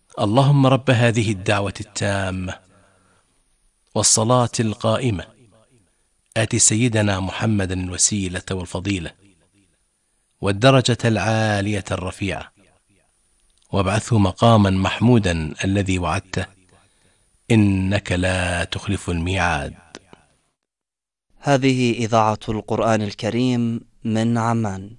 اللهم رب هذه الدعوة التامة والصلاة القائمة، آت سيدنا محمدا الوسيلة والفضيلة والدرجة العالية الرفيعة، وابعثه مقاما محمودا الذي وعدته، إنك لا تخلف الميعاد. هذه إذاعة القرآن الكريم من عمان.